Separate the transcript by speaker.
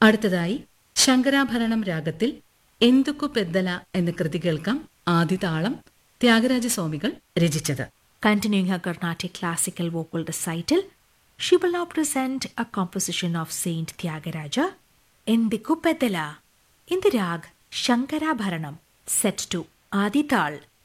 Speaker 1: അടുത്തതായി ശങ്കരാഭരണം രാഗത്തിൽ എന്തുക്കു പെദ്ദല എന്ന കൃതി കേൾക്കാം. ആദിതാളം ത്യാഗരാജസ്വാമികൾ രചിച്ചത്.
Speaker 2: Continuing her Carnatic classical vocal recital, she will now present a composition of Saint Tyagaraja, Endikku Peddala, in the rag Shankarabharanam, set to Adi Tal.